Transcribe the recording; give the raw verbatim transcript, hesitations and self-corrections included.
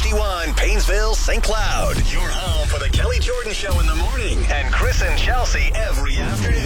H D one, Painesville, Saint Cloud. Your home for the Kelly Jordan Show in the morning and Chris and Chelsea every afternoon.